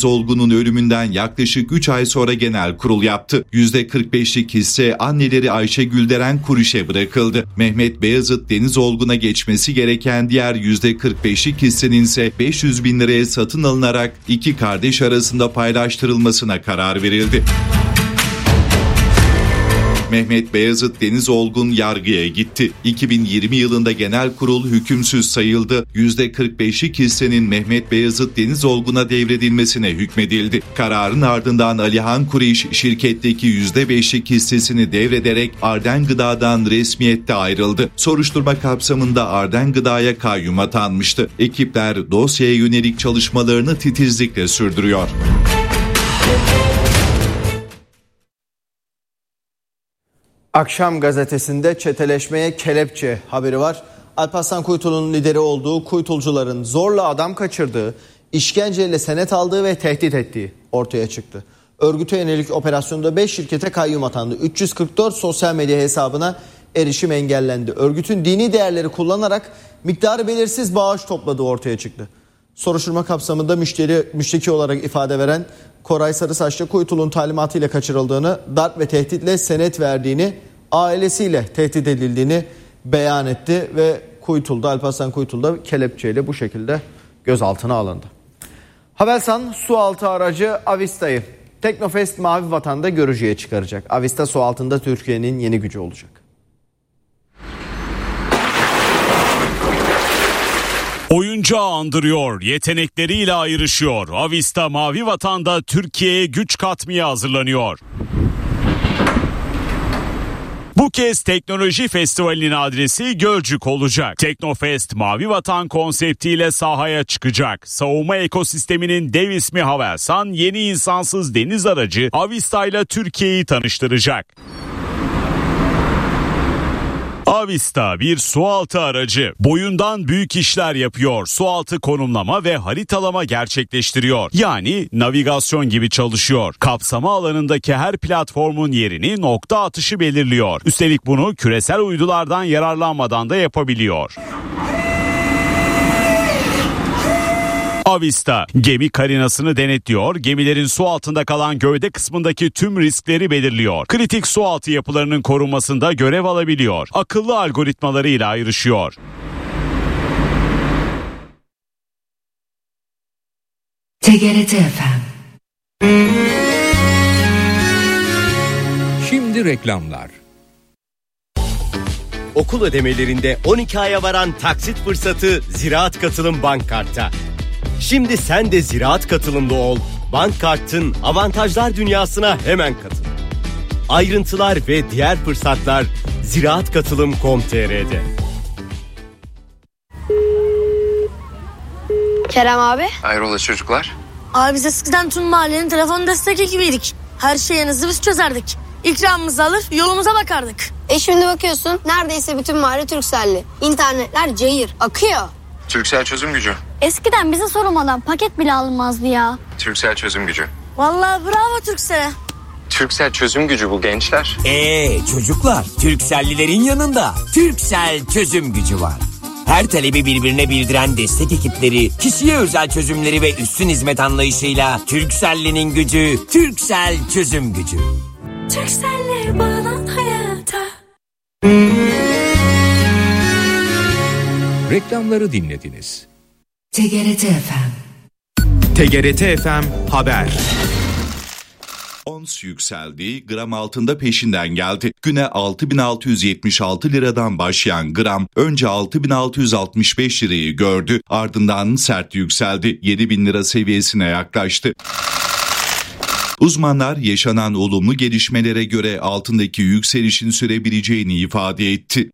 Deniz Olgun'un ölümünden yaklaşık 3 ay sonra genel kurul yaptı. %45'lik hisse anneleri Ayşe Gülderen Kuriş'e bırakıldı. Mehmet Beyazıt Deniz Olgun'a geçmesi gereken diğer %45'lik hissenin ise 500 bin liraya satın alınarak iki kardeş arasında paylaştırılmasına karar verildi. Mehmet Beyazıt Deniz Olgun yargıya gitti. 2020 yılında genel kurul hükümsüz sayıldı. %45'lik hissenin Mehmet Beyazıt Deniz Olgun'a devredilmesine hükmedildi. Kararın ardından Alihan Kuriş şirketteki %5'lik hissesini devrederek Arden Gıda'dan resmiyette ayrıldı. Soruşturma kapsamında Arden Gıda'ya kayyum atanmıştı. Ekipler dosyaya yönelik çalışmalarını titizlikle sürdürüyor. Akşam gazetesinde çeteleşmeye kelepçe haberi var. Alparslan Kuytul'un lideri olduğu kuytulcuların zorla adam kaçırdığı, işkenceyle senet aldığı ve tehdit ettiği ortaya çıktı. Örgüte yönelik operasyonda 5 şirkete kayyum atandı. 344 sosyal medya hesabına erişim engellendi. Örgütün dini değerleri kullanarak miktarı belirsiz bağış topladığı ortaya çıktı. Soruşturma kapsamında müşteki olarak ifade veren Koray Sarısaçlı Kuytul'un talimatıyla kaçırıldığını, darp ve tehditle senet verdiğini, ailesiyle tehdit edildiğini beyan etti ve Kuytul'da, Alparslan Kuytul'da kelepçeyle bu şekilde gözaltına alındı. Havelsan sualtı aracı Avista'yı Teknofest Mavi Vatan'da görücüye çıkaracak. Avista su altında Türkiye'nin yeni gücü olacak. Oyuncağı andırıyor, yetenekleriyle ayrışıyor. Avista Mavi Vatan'da Türkiye'ye güç katmaya hazırlanıyor. Bu kez teknoloji festivalinin adresi Gölcük olacak. Teknofest Mavi Vatan konseptiyle sahaya çıkacak. Savunma ekosisteminin dev ismi Havelsan yeni insansız deniz aracı Avista ile Türkiye'yi tanıştıracak. Avista bir sualtı aracı. Boyundan büyük işler yapıyor. Sualtı konumlama ve haritalama gerçekleştiriyor. Yani navigasyon gibi çalışıyor. Kapsama alanındaki her platformun yerini nokta atışı belirliyor. Üstelik bunu küresel uydulardan yararlanmadan da yapabiliyor. Avista gemi karinasını denetliyor, gemilerin su altında kalan gövde kısmındaki tüm riskleri belirliyor. Kritik su altı yapılarının korunmasında görev alabiliyor. Akıllı algoritmalarıyla ayrışıyor. TGRT FM. Şimdi reklamlar. Okul ödemelerinde 12 aya varan taksit fırsatı Ziraat Katılım Bank Kart'ta. Şimdi sen de Ziraat Katılımlı ol. Bank Kart'ın avantajlar dünyasına hemen katıl. Ayrıntılar ve diğer fırsatlar ziraatkatılım.com.tr'de. Kerem abi. Hayrola çocuklar? Abi biz eskiden tüm mahallenin telefon destek ekibiydik. Her şeyinizi biz çözerdik. İkramımızı alır yolumuza bakardık. Şimdi bakıyorsun neredeyse bütün mahalle Turkcell'li. İnternetler cayır akıyor. Turkcell çözüm gücü. Eskiden bize sorulmadan paket bile alınmazdı ya. Turkcell çözüm gücü. Vallahi bravo Turkcell'e. Turkcell çözüm gücü bu gençler. Çocuklar, Turkcell'lilerin yanında Turkcell çözüm gücü var. Her talebi birbirine bildiren destek ekipleri, kişiye özel çözümleri ve üstün hizmet anlayışıyla Turkcell'linin gücü, Turkcell çözüm gücü. Turkcell'le bağlan hayata. Reklamları dinlediniz. TGRT FM. TGRT FM Haber. Ons yükseldi, gram altında peşinden geldi. Güne 6.676 liradan başlayan gram önce 6.665 lirayı gördü, ardından sert yükseldi, 7.000 lira seviyesine yaklaştı. Uzmanlar yaşanan olumlu gelişmelere göre altındaki yükselişin sürebileceğini ifade etti.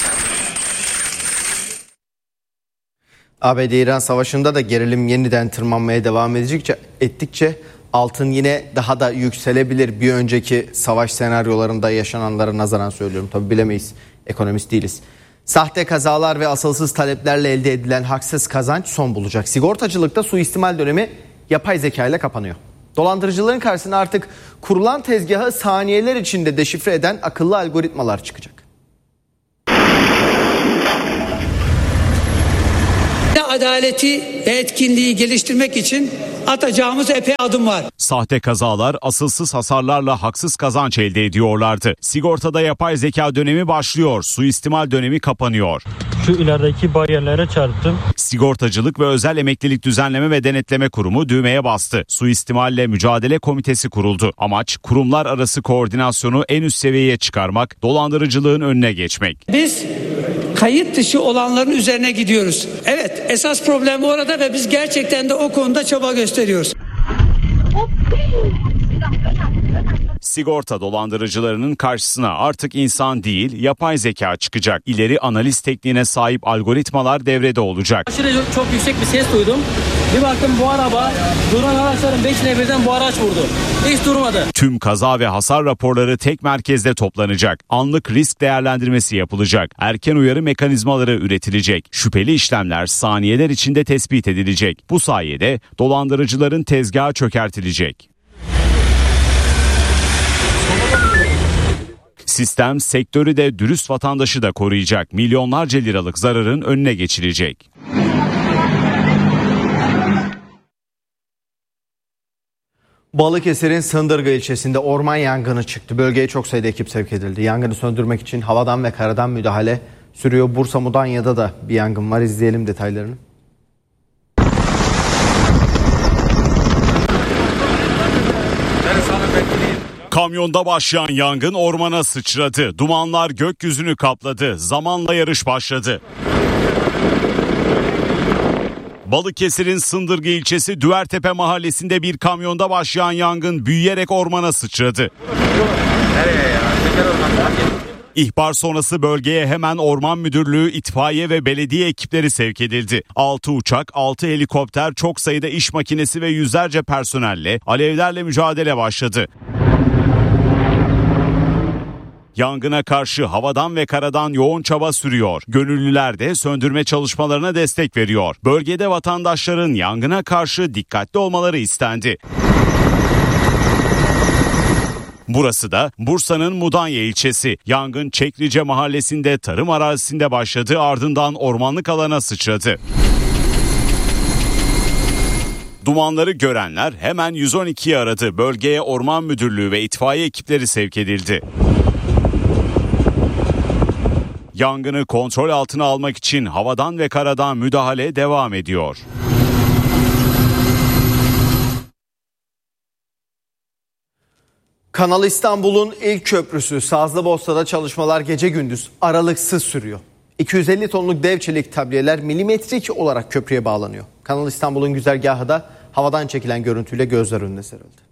ABD-İran savaşında da gerilim yeniden tırmanmaya devam ettikçe altın yine daha da yükselebilir. Bir önceki savaş senaryolarında yaşananlara nazaran söylüyorum. Tabii bilemeyiz. Ekonomist değiliz. Sahte kazalar ve asılsız taleplerle elde edilen haksız kazanç son bulacak. Sigortacılıkta suistimal dönemi yapay zeka ile kapanıyor. Dolandırıcılığın karşısına artık kurulan tezgahı saniyeler içinde deşifre eden akıllı algoritmalar çıkacak. Adaleti ve etkinliği geliştirmek için atacağımız epey adım var. Sahte kazalar, asılsız hasarlarla haksız kazanç elde ediyorlardı. Sigortada yapay zeka dönemi başlıyor, suistimal dönemi kapanıyor. Şu ilerideki bariyerlere çarptım. Sigortacılık ve Özel Emeklilik Düzenleme ve Denetleme Kurumu düğmeye bastı. Suistimalle Mücadele Komitesi kuruldu. Amaç kurumlar arası koordinasyonu en üst seviyeye çıkarmak, dolandırıcılığın önüne geçmek. Biz kayıt dışı olanların üzerine gidiyoruz. Evet, esas problem orada ve biz gerçekten de o konuda çaba gösteriyoruz. Sigorta dolandırıcılarının karşısına artık insan değil, yapay zeka çıkacak. İleri analiz tekniğine sahip algoritmalar devrede olacak. Aşırı çok yüksek bir ses duydum. Bir baktım bu araba duran araçların 5'ine birden bu araç vurdu. Hiç durmadı. Tüm kaza ve hasar raporları tek merkezde toplanacak. Anlık risk değerlendirmesi yapılacak. Erken uyarı mekanizmaları üretilecek. Şüpheli işlemler saniyeler içinde tespit edilecek. Bu sayede dolandırıcıların tezgahı çökertilecek. Sistem sektörü de dürüst vatandaşı da koruyacak. Milyonlarca liralık zararın önüne geçilecek. Balıkesir'in Sındırgı ilçesinde orman yangını çıktı. Bölgeye çok sayıda ekip sevk edildi. Yangını söndürmek için havadan ve karadan müdahale sürüyor. Bursa Mudanya'da da bir yangın var. İzleyelim detaylarını. Kamyonda başlayan yangın ormana sıçradı. Dumanlar gökyüzünü kapladı. Zamanla yarış başladı. Balıkesir'in Sındırgı ilçesi Düvertepe mahallesinde bir kamyonda başlayan yangın büyüyerek ormana sıçradı. İhbar sonrası bölgeye hemen Orman Müdürlüğü, itfaiye ve belediye ekipleri sevk edildi. 6 uçak, 6 helikopter, çok sayıda iş makinesi ve yüzlerce personelle alevlerle mücadele başladı. Yangına karşı havadan ve karadan yoğun çaba sürüyor. Gönüllüler de söndürme çalışmalarına destek veriyor. Bölgede vatandaşların yangına karşı dikkatli olmaları istendi. Burası da Bursa'nın Mudanya ilçesi. Yangın Çekrice mahallesinde tarım arazisinde başladı, ardından ormanlık alana sıçradı. Dumanları görenler hemen 112'yi aradı. Bölgeye Orman Müdürlüğü ve itfaiye ekipleri sevk edildi. Yangını kontrol altına almak için havadan ve karadan müdahale devam ediyor. Kanal İstanbul'un ilk köprüsü Sazlıbosna'da çalışmalar gece gündüz aralıksız sürüyor. 250 tonluk dev çelik tableler milimetrik olarak köprüye bağlanıyor. Kanal İstanbul'un güzergahı da havadan çekilen görüntüyle gözler önüne serildi.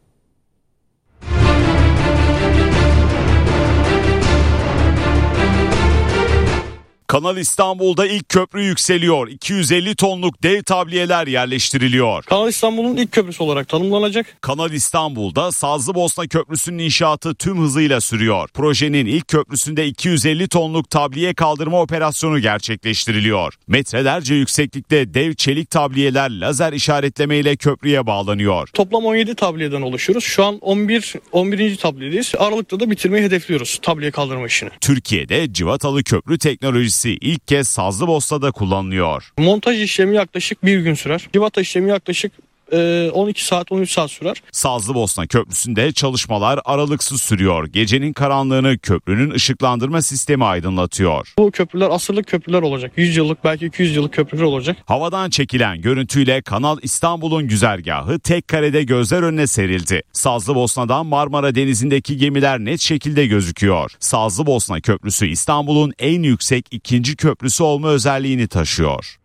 Kanal İstanbul'da ilk köprü yükseliyor. 250 tonluk dev tabliyeler yerleştiriliyor. Kanal İstanbul'un ilk köprüsü olarak tanımlanacak. Kanal İstanbul'da Sazlıbosna Köprüsü'nün inşaatı tüm hızıyla sürüyor. Projenin ilk köprüsünde 250 tonluk tabliye kaldırma operasyonu gerçekleştiriliyor. Metrelerce yükseklikte dev çelik tabliyeler lazer işaretlemeyle köprüye bağlanıyor. Toplam 17 tabliyeden oluşuyoruz. Şu an 11. tabliyedeyiz. Aralıkta da bitirmeyi hedefliyoruz tabliye kaldırma işini. Türkiye'de cıvatalı köprü teknolojisi ilk kez Sazlıbosna'da kullanılıyor. Montaj işlemi yaklaşık bir gün sürer. Cıvata işlemi yaklaşık 12 saat 13 saat sürer. Sazlıbosna Köprüsü'nde çalışmalar aralıksız sürüyor. Gecenin karanlığını köprünün ışıklandırma sistemi aydınlatıyor. Bu köprüler asırlık köprüler olacak. 100 yıllık belki 200 yıllık köprüler olacak. Havadan çekilen görüntüyle Kanal İstanbul'un güzergahı tek karede gözler önüne serildi. Sazlıbosna'dan Marmara Denizi'ndeki gemiler net şekilde gözüküyor. Sazlıbosna Köprüsü İstanbul'un en yüksek ikinci köprüsü olma özelliğini taşıyor.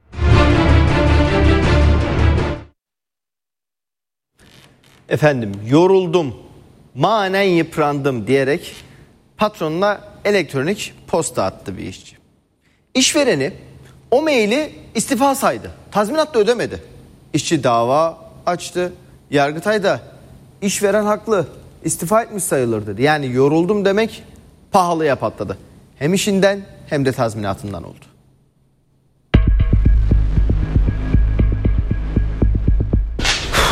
Efendim yoruldum, manen yıprandım diyerek patronuna elektronik posta attı bir işçi. İşvereni o maili istifa saydı. Tazminat da ödemedi. İşçi dava açtı. Yargıtay da işveren haklı, istifa etmiş sayılır dedi. Yani yoruldum demek pahalıya patladı. Hem işinden hem de tazminatından oldu.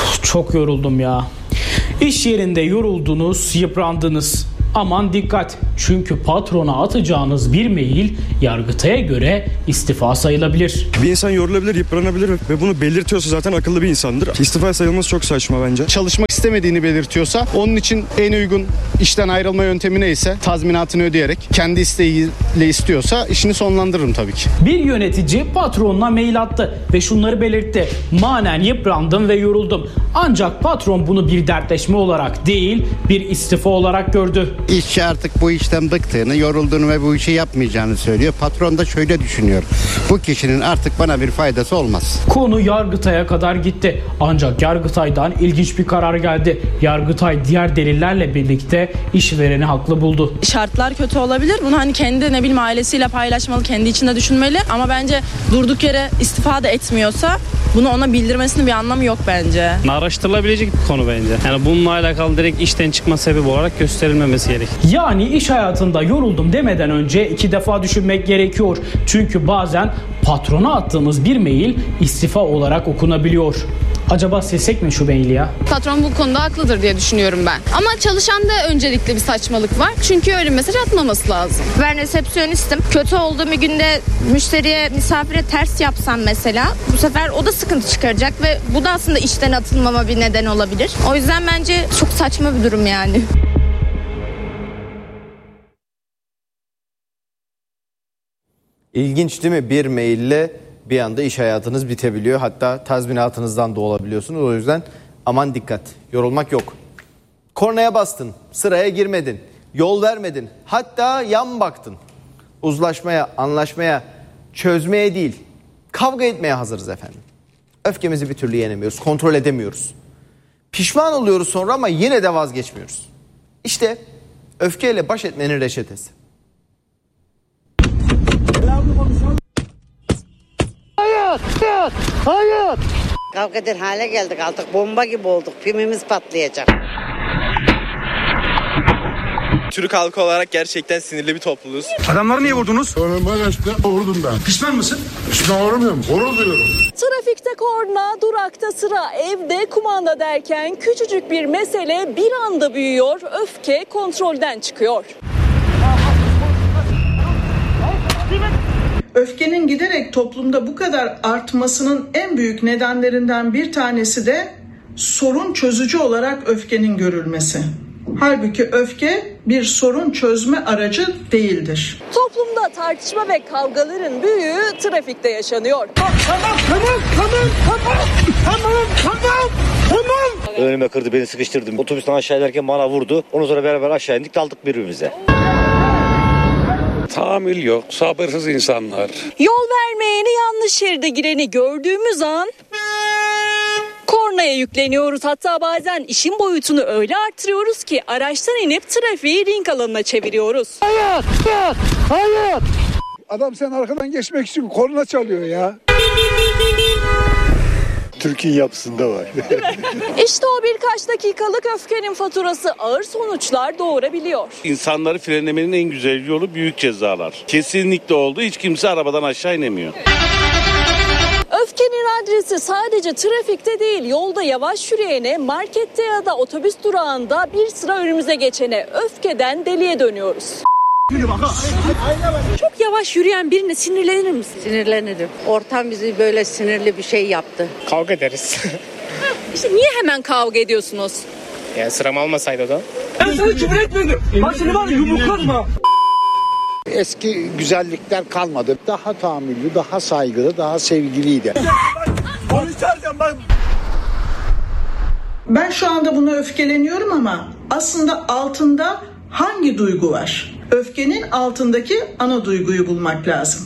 Çok yoruldum ya. İş yerinde yoruldunuz, yıprandınız. Aman dikkat. Çünkü patrona atacağınız bir mail Yargıtay'a göre istifa sayılabilir. Bir insan yorulabilir, yıpranabilir ve bunu belirtiyorsa zaten akıllı bir insandır. İstifa sayılması çok saçma bence. Çalışmak istemediğini belirtiyorsa onun için en uygun işten ayrılma yöntemi neyse tazminatını ödeyerek kendi isteğiyle istiyorsa işini sonlandırırım tabii ki. Bir yönetici patronuna mail attı ve şunları belirtti. Manen yıprandım ve yoruldum. Ancak patron bunu bir dertleşme olarak değil, bir istifa olarak gördü. İşçi artık bu işten bıktığını, yorulduğunu ve bu işi yapmayacağını söylüyor. Patron da şöyle düşünüyor. Bu kişinin artık bana bir faydası olmaz. Konu Yargıtay'a kadar gitti. Ancak Yargıtay'dan ilginç bir karar geldi. Yargıtay diğer delillerle birlikte işvereni haklı buldu. Şartlar kötü olabilir. Bunu hani kendi ailesiyle paylaşmalı, kendi içinde düşünmeli. Ama bence durduk yere istifa da etmiyorsa bunu ona bildirmesinin bir anlamı yok bence. Araştırılabilecek bir konu bence. Yani bununla alakalı direkt işten çıkma sebebi olarak gösterilmemesi gerek. Yani iş hayatında yoruldum demeden önce 2 defa düşünmek gerekiyor. Çünkü bazen patrona attığımız bir mail istifa olarak okunabiliyor. Acaba silsek mi şu maili ya? Patron bu konuda haklıdır diye düşünüyorum ben. Ama çalışanda öncelikle bir saçmalık var. Çünkü öyle mesaj atmaması lazım. Ben resepsiyonistim. Kötü olduğum bir günde müşteriye, misafire ters yapsam mesela bu sefer o da sıkıntı çıkaracak ve bu da aslında işten atılmama bir neden olabilir. O yüzden bence çok saçma bir durum yani. İlginç değil mi? Bir maille bir anda iş hayatınız bitebiliyor. Hatta tazminatınızdan da olabiliyorsunuz. O yüzden aman dikkat. Yorulmak yok. Kornaya bastın. Sıraya girmedin. Yol vermedin. Hatta yan baktın. Uzlaşmaya, anlaşmaya, çözmeye değil, kavga etmeye hazırız efendim. Öfkemizi bir türlü yenemiyoruz. Kontrol edemiyoruz. Pişman oluyoruz sonra ama yine de vazgeçmiyoruz. İşte öfkeyle baş etmenin reçetesi. Hayır. Kavga eder hale geldik artık, bomba gibi olduk, pimimiz patlayacak. Türk halkı olarak gerçekten sinirli bir topluluğuz. Adamları niye vurdunuz? Ben vurdum ben. Pişman mısın? Pişman olmuyorum, gurur duyuyorum. Trafikte korna, durakta sıra, evde kumanda derken küçücük bir mesele bir anda büyüyor, öfke kontrolden çıkıyor. Öfkenin giderek toplumda bu kadar artmasının en büyük nedenlerinden bir tanesi de sorun çözücü olarak öfkenin görülmesi. Halbuki öfke bir sorun çözme aracı değildir. Toplumda tartışma ve kavgaların büyüğü trafikte yaşanıyor. Tamam. Önüme kırdı, beni sıkıştırdı. Otobüsten aşağı inerken bana vurdu. Ondan sonra beraber aşağı indik, daldık birbirimize. Tahammül yok, sabırsız insanlar. Yol vermeyeni, yanlış şeride gireni gördüğümüz an kornaya yükleniyoruz. Hatta bazen işin boyutunu öyle arttırıyoruz ki araçtan inip trafiği ring alanına çeviriyoruz. Hayır. Adam sen arkadan geçmek için korna çalıyor ya. Türkiye yapısında var. İşte o birkaç dakikalık öfkenin faturası ağır sonuçlar doğurabiliyor. İnsanları frenlemenin en güzel yolu büyük cezalar. Kesinlikle oldu. Hiç kimse arabadan aşağı inemiyor. Öfkenin adresi sadece trafikte değil, yolda yavaş yürüyene, markette ya da otobüs durağında bir sıra önümüze geçene, öfkeden deliye dönüyoruz. Çok yavaş yürüyen birine sinirlenir misin? Sinirlenirim. Ortam bizi böyle sinirli bir şey yaptı. Kavga ederiz. İşte niye hemen kavga ediyorsunuz? Yani sıram almasaydı da. Ben sana küfür etmedim. Bak seni var ya yumruklatma. Eski güzellikler kalmadı. Daha tahammüllü, daha saygılı, daha sevgiliydi. Ben şu anda buna öfkeleniyorum ama aslında altında hangi duygu var? Öfkenin altındaki ana duyguyu bulmak lazım.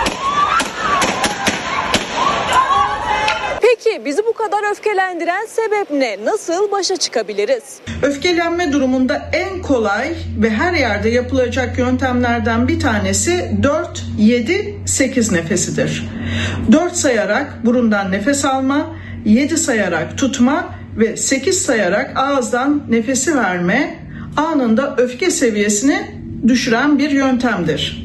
Peki bizi bu kadar öfkelendiren sebep ne? Nasıl başa çıkabiliriz? Öfkelenme durumunda en kolay ve her yerde yapılacak yöntemlerden bir tanesi 4-7-8 nefesidir. 4 sayarak burundan nefes alma, 7 sayarak tutma ve 8 sayarak ağızdan nefesi verme anında öfke seviyesini düşüren bir yöntemdir.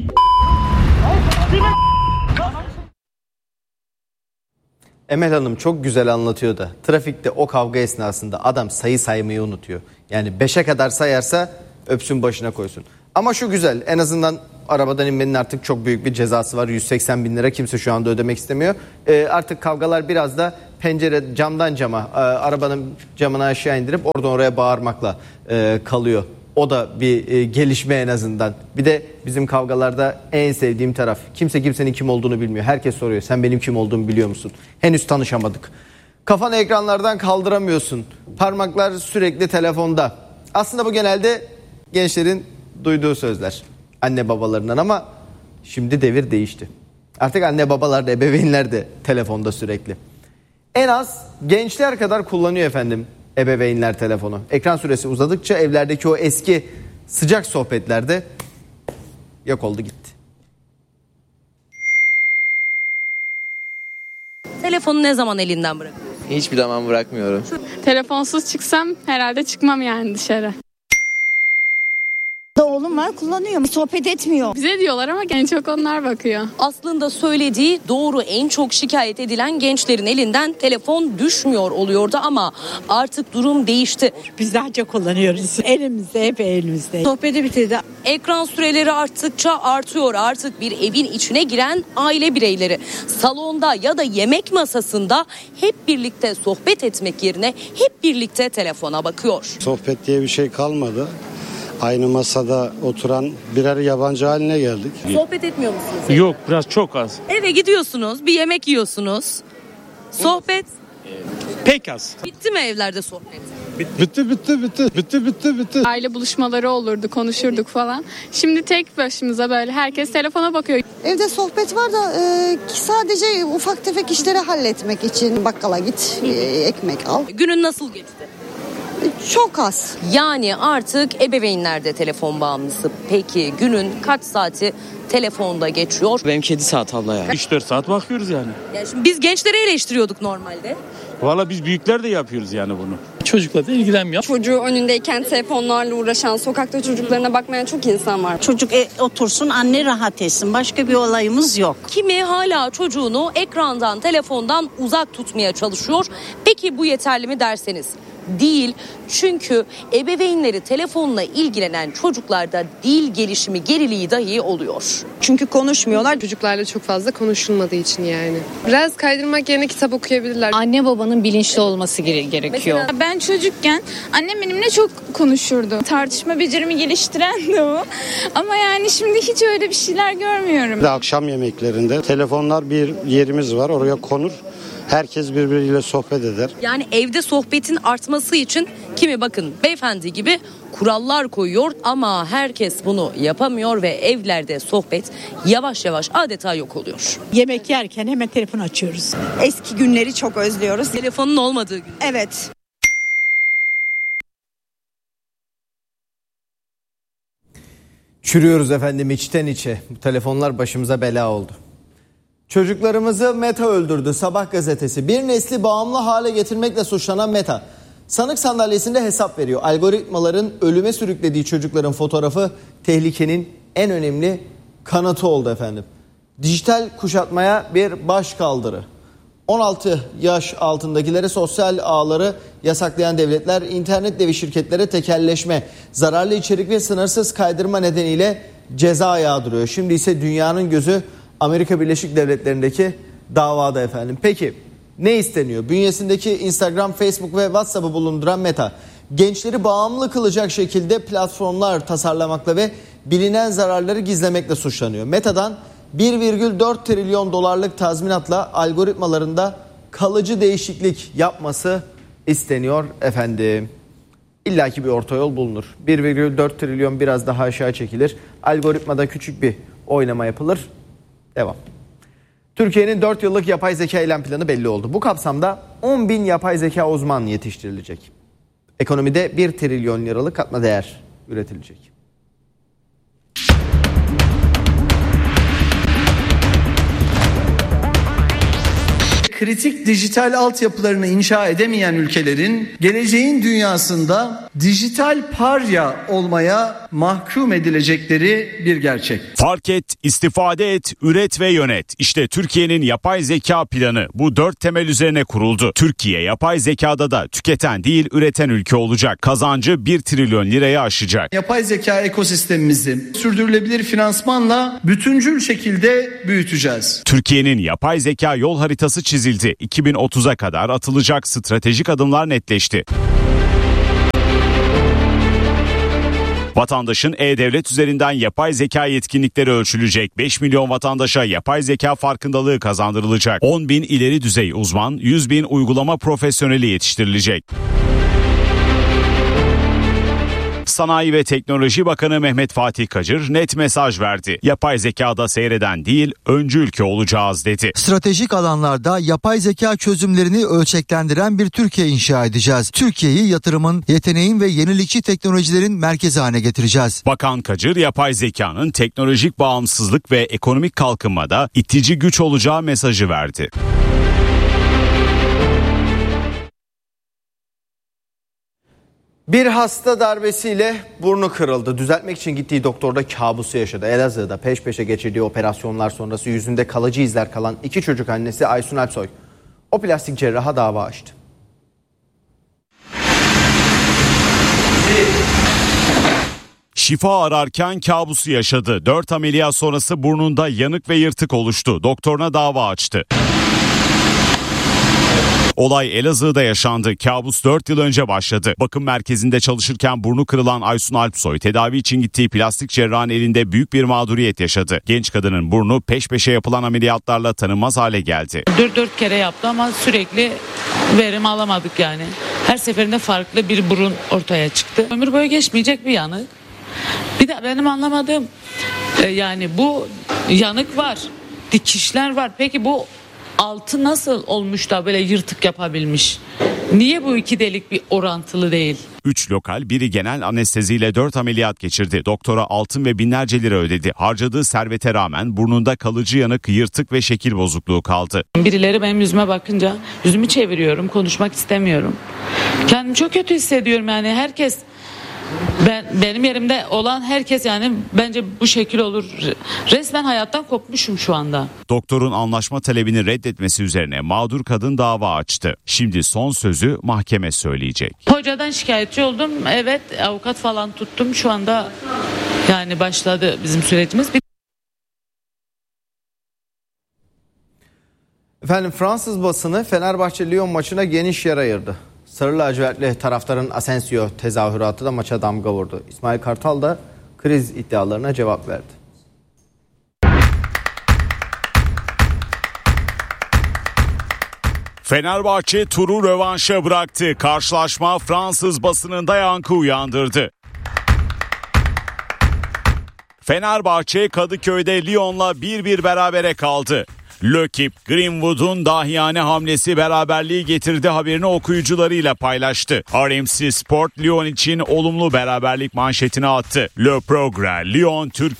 Emel Hanım çok güzel anlatıyor da trafikte o kavga esnasında adam sayı saymayı unutuyor. Yani 5'e kadar sayarsa öpsün başına koysun. Ama şu güzel, en azından arabadan inmenin artık çok büyük bir cezası var. 180 bin lira, kimse şu anda ödemek istemiyor. Artık kavgalar biraz da camdan cama, arabanın camını aşağı indirip oradan oraya bağırmakla kalıyor. O da bir gelişme en azından. Bir de bizim kavgalarda en sevdiğim taraf, kimse kimsenin kim olduğunu bilmiyor. Herkes soruyor, sen benim kim olduğumu biliyor musun? Henüz tanışamadık. Kafanı ekranlardan kaldıramıyorsun. Parmaklar sürekli telefonda. Aslında bu genelde gençlerin duyduğu sözler anne babalarından, ama şimdi devir değişti. Artık anne babalar da, ebeveynler de telefonda sürekli. En az gençler kadar kullanıyor efendim ebeveynler telefonu. Ekran süresi uzadıkça evlerdeki o eski sıcak sohbetlerde yok oldu gitti. Telefonu ne zaman elinden bırakıyorsun? Hiçbir zaman bırakmıyorum. Telefonsuz çıksam herhalde çıkmam yani dışarı. Oğlum var, kullanıyor. Sohbet etmiyor. Bize diyorlar ama en çok onlar bakıyor. Aslında söylediği doğru, en çok şikayet edilen gençlerin elinden telefon düşmüyor oluyordu ama artık durum değişti. Biz daha çok kullanıyoruz. Elimizde, hep elimizde. Sohbeti bitirdi. Ekran süreleri arttıkça artıyor. Artık bir evin içine giren aile bireyleri salonda ya da yemek masasında hep birlikte sohbet etmek yerine hep birlikte telefona bakıyor. Sohbet diye bir şey kalmadı. Aynı masada oturan birer yabancı haline geldik. Sohbet etmiyor musunuz? Yok, biraz çok az. Eve gidiyorsunuz, bir yemek yiyorsunuz. Sohbet Pek az. bitti mi evlerde sohbet? Bitti. Aile buluşmaları olurdu, konuşurduk falan. Şimdi tek başımıza böyle herkes telefona bakıyor. Evde sohbet var da sadece ufak tefek işleri halletmek için bakkala git, ekmek al. Günün nasıl geçti? Çok az. Yani artık ebeveynler de telefon bağımlısı. Peki günün kaç saati telefonda geçiyor? Benimki 7 saat abla ya. 3-4 saat bakıyoruz yani. Yani şimdi biz gençleri eleştiriyorduk normalde. Valla biz büyükler de yapıyoruz yani bunu. Çocukla da ilgilenmiyor. Çocuğu önündeyken telefonlarla uğraşan, sokakta çocuklarına bakmayan çok insan var. Çocuk otursun, anne rahat etsin. Başka bir olayımız yok. Kimi hala çocuğunu ekrandan, telefondan uzak tutmaya çalışıyor. Peki bu yeterli mi derseniz? Değil, çünkü ebeveynleri telefonla ilgilenen çocuklarda dil gelişimi geriliği dahi oluyor. Çünkü konuşmuyorlar. Çocuklarla çok fazla konuşulmadığı için yani. Biraz kaydırmak yerine kitap okuyabilirler. Anne babanın bilinçli olması gerekiyor. Mesela ben çocukken annem benimle çok konuşurdu. Tartışma becerimi geliştiren de o. Ama yani şimdi hiç öyle bir şeyler görmüyorum. Akşam yemeklerinde telefonlar bir yerimiz var, oraya konur. Herkes birbiriyle sohbet eder. Yani evde sohbetin artması için kimi bakın beyefendi gibi kurallar koyuyor ama herkes bunu yapamıyor ve evlerde sohbet yavaş yavaş adeta yok oluyor. Yemek yerken hemen telefon açıyoruz. Eski günleri çok özlüyoruz. Telefonun olmadığı gün. Evet. Çürüyoruz efendim içten içe. Bu telefonlar başımıza bela oldu. Çocuklarımızı Meta öldürdü. Sabah gazetesi. Bir nesli bağımlı hale getirmekle suçlanan Meta, sanık sandalyesinde hesap veriyor. Algoritmaların ölüme sürüklediği çocukların fotoğrafı tehlikenin en önemli kanıtı oldu efendim. Dijital kuşatmaya bir baş kaldırı. 16 yaş altındakilere sosyal ağları yasaklayan devletler internet devi şirketlere tekelleşme, zararlı içerik ve sınırsız kaydırma nedeniyle ceza yağdırıyor. Şimdi ise dünyanın gözü Amerika Birleşik Devletleri'ndeki davada efendim. Peki ne isteniyor? Bünyesindeki Instagram, Facebook ve WhatsApp'ı bulunduran Meta, gençleri bağımlı kılacak şekilde platformlar tasarlamakla ve bilinen zararları gizlemekle suçlanıyor. Meta'dan 1,4 trilyon dolarlık tazminatla algoritmalarında kalıcı değişiklik yapması isteniyor efendim. İlla ki bir orta yol bulunur. 1,4 trilyon biraz daha aşağı çekilir. Algoritmada küçük bir oynama yapılır. Devam. Türkiye'nin 4 yıllık yapay zeka eylem planı belli oldu. Bu kapsamda 10.000 yapay zeka uzmanı yetiştirilecek. Ekonomide 1 trilyon liralık katma değer üretilecek. kritik dijital altyapılarını inşa edemeyen ülkelerin geleceğin dünyasında dijital parya olmaya mahkum edilecekleri bir gerçek. Fark et, istifade et, üret ve yönet. İşte Türkiye'nin yapay zeka planı bu 4 temel üzerine kuruldu. Türkiye yapay zekada da tüketen değil üreten ülke olacak. Kazancı 1 trilyon liraya aşacak. Yapay zeka ekosistemimizi sürdürülebilir finansmanla bütüncül şekilde büyüteceğiz. Türkiye'nin yapay zeka yol haritası çizildi. 2030'a kadar atılacak stratejik adımlar netleşti. Vatandaşın e-devlet üzerinden yapay zeka yetkinlikleri ölçülecek. 5 milyon vatandaşa yapay zeka farkındalığı kazandırılacak. 10 bin ileri düzey uzman, 100 bin uygulama profesyoneli yetiştirilecek. Sanayi ve Teknoloji Bakanı Mehmet Fatih Kacır net mesaj verdi. Yapay zekada seyreden değil, öncü ülke olacağız dedi. Stratejik alanlarda yapay zeka çözümlerini ölçeklendiren bir Türkiye inşa edeceğiz. Türkiye'yi yatırımın, yeteneğin ve yenilikçi teknolojilerin merkezi haline getireceğiz. Bakan Kacır, yapay zekanın teknolojik bağımsızlık ve ekonomik kalkınmada itici güç olacağı mesajı verdi. Bir hasta darbesiyle burnu kırıldı. Düzeltmek için gittiği doktorda kabusu yaşadı. Elazığ'da peş peşe geçirdiği operasyonlar sonrası yüzünde kalıcı izler kalan 2 çocuk annesi Aysun Alpsoy o plastik cerraha dava açtı. Şifa ararken kabusu yaşadı. 4 ameliyat sonrası burnunda yanık ve yırtık oluştu. Doktoruna dava açtı. Olay Elazığ'da yaşandı. Kabus 4 yıl önce başladı. Bakım merkezinde çalışırken burnu kırılan Aysun Alpsoy tedavi için gittiği plastik cerrahın elinde büyük bir mağduriyet yaşadı. Genç kadının burnu peş peşe yapılan ameliyatlarla tanınmaz hale geldi. 4 kere yaptı ama sürekli verim alamadık yani. Her seferinde farklı bir burun ortaya çıktı. Ömür boyu geçmeyecek bir yanık. Bir de benim anlamadığım yani bu yanık var, dikişler var. Peki bu altı nasıl olmuş da böyle yırtık yapabilmiş? Niye bu 2 delik bir orantılı değil? 3 lokal, biri genel anesteziyle 4 ameliyat geçirdi. Doktora altın ve binlerce lira ödedi. Harcadığı servete rağmen burnunda kalıcı yanık, yırtık ve şekil bozukluğu kaldı. Birileri benim yüzüme bakınca yüzümü çeviriyorum, konuşmak istemiyorum. Kendimi çok kötü hissediyorum yani herkes... Benim yerimde olan herkes yani bence bu şekil olur. Resmen hayattan kopmuşum şu anda. Doktorun anlaşma talebini reddetmesi üzerine mağdur kadın dava açtı. Şimdi son sözü mahkeme söyleyecek. Hocadan şikayetçi oldum. Evet, avukat falan tuttum. Şu anda yani başladı bizim sürecimiz. Efendim Fransız basını Fenerbahçe-Lyon maçına geniş yer ayırdı. Sarı lacivertli taraftarın Asensio tezahüratı da maça damga vurdu. İsmail Kartal da kriz iddialarına cevap verdi. Fenerbahçe turu rövanşa bıraktı. Karşılaşma Fransız basınında yankı uyandırdı. Fenerbahçe Kadıköy'de Lyon'la 1-1 berabere kaldı. L'Équipe Greenwood'un dahiyane hamlesi beraberliği getirdi haberini okuyucularıyla paylaştı. RMC Sport Lyon için olumlu beraberlik manşetini attı. Le Progrès Lyon Türk.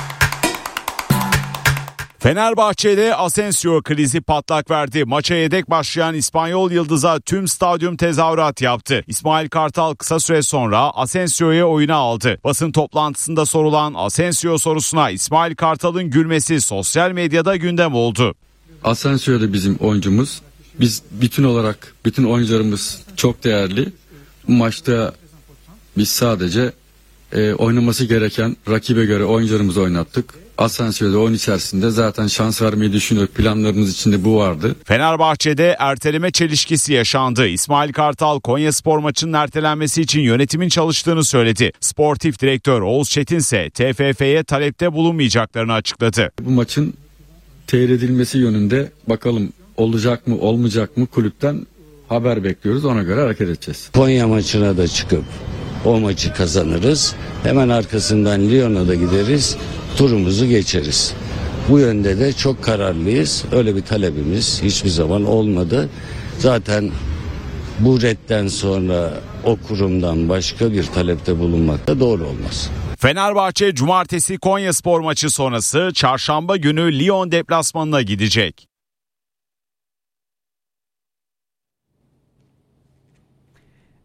Fenerbahçe'de Asensio krizi patlak verdi. Maça yedek başlayan İspanyol yıldıza tüm stadyum tezahürat yaptı. İsmail Kartal kısa süre sonra Asensio'yu oyuna aldı. Basın toplantısında sorulan Asensio sorusuna İsmail Kartal'ın gülmesi sosyal medyada gündem oldu. Asensio da bizim oyuncumuz. Biz bütün oyuncularımız çok değerli. Bu maçta biz sadece oynaması gereken rakibe göre oyuncularımızı oynattık. Asensio da oyun içerisinde zaten şans vermeyi düşünüyor. Planlarımız içinde bu vardı. Fenerbahçe'de erteleme çelişkisi yaşandı. İsmail Kartal Konyaspor maçının ertelenmesi için yönetimin çalıştığını söyledi. Sportif direktör Oğuz Çetin ise TFF'ye talepte bulunmayacaklarını açıkladı. Bu maçın tehir edilmesi yönünde bakalım olacak mı olmayacak mı kulüpten haber bekliyoruz, ona göre hareket edeceğiz. Konya maçına da çıkıp o maçı kazanırız. Hemen arkasından Lyon'a da gideriz. Turumuzu geçeriz. Bu yönde de çok kararlıyız. Öyle bir talebimiz hiçbir zaman olmadı. Zaten bu redden sonra o kurumdan başka bir talepte bulunmak da doğru olmaz. Fenerbahçe cumartesi Konyaspor maçı sonrası çarşamba günü Lyon deplasmanına gidecek.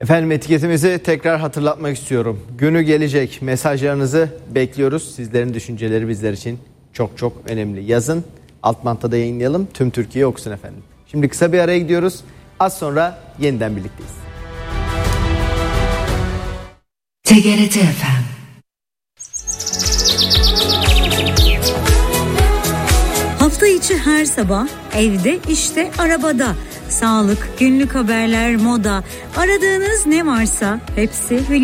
Efendim etiketimizi tekrar hatırlatmak istiyorum. Günü gelecek, mesajlarınızı bekliyoruz. Sizlerin düşünceleri bizler için çok çok önemli. Yazın, Altmanta'da yayınlayalım. Tüm Türkiye okusun efendim. Şimdi kısa bir araya gidiyoruz. Az sonra yeniden birlikteyiz. TGRT FM. Hafta içi her sabah evde, işte, arabada. Sağlık, günlük haberler, moda, aradığınız ne varsa hepsi